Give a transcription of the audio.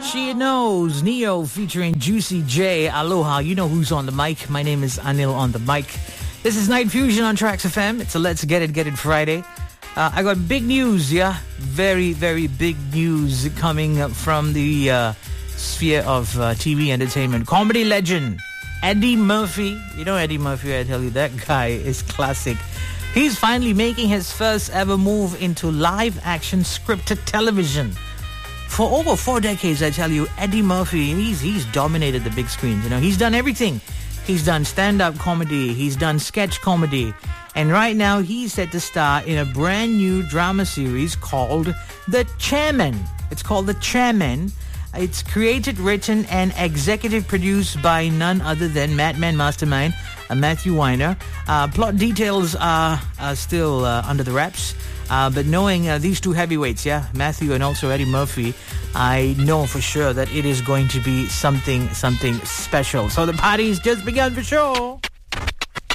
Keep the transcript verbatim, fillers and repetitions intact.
She knows. Neo featuring Juicy J. Aloha. You know who's on the mic. My name is Anil on the mic. This is Night Fusion on Trax F M. It's a Let's Get It, Get It Friday. Uh, I got big news, yeah? Very, very big news coming from the uh, sphere of uh, T V entertainment. Comedy legend Eddie Murphy. You know Eddie Murphy, I tell you, that guy is classic. He's finally making his first ever move into live action scripted television. For over four decades, I tell you, Eddie Murphy, he's he's dominated the big screens. You know, he's done everything. He's done stand-up comedy. He's done sketch comedy. And right now, he's set to star in a brand new drama series called The Chairman. It's called The Chairman. It's created, written, and executive produced by none other than Madman Mastermind, uh, Matthew Weiner. Uh, plot details are, are still uh, under the wraps. Uh, but knowing uh, these two heavyweights, yeah, Matthew and also Eddie Murphy, I know for sure that it is going to be something, something special. So the party's just begun for sure.